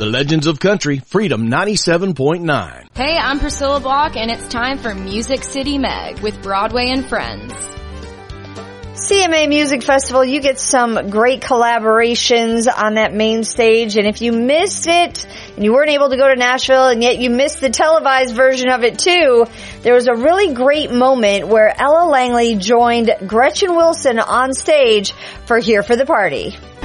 The Legends of Country, Freedom 97.9. Hey, I'm Priscilla Block, and it's time for Music City Meg with Broadway and Friends. CMA Music Festival, you get some great collaborations on that main stage, and if you missed it and you weren't able to go to Nashville and yet you missed the televised version of it too, there was a really great moment where Ella Langley joined Gretchen Wilson on stage for Here for the Party.